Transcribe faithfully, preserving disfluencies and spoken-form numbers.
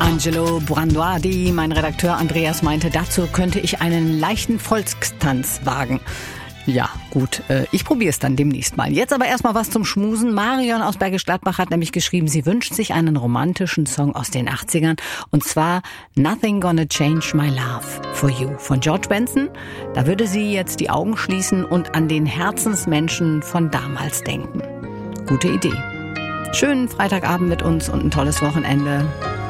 Angelo Branduardi, mein Redakteur Andreas, meinte, dazu könnte ich einen leichten Volkstanz wagen. Ja, gut, äh, ich probiere es dann demnächst mal. Jetzt aber erstmal was zum Schmusen. Marion aus Bergisch Gladbach hat nämlich geschrieben, sie wünscht sich einen romantischen Song aus den achtzigern. Und zwar Nothing Gonna Change My Love for You von George Benson. Da würde sie jetzt die Augen schließen und an den Herzensmenschen von damals denken. Gute Idee. Schönen Freitagabend mit uns und ein tolles Wochenende.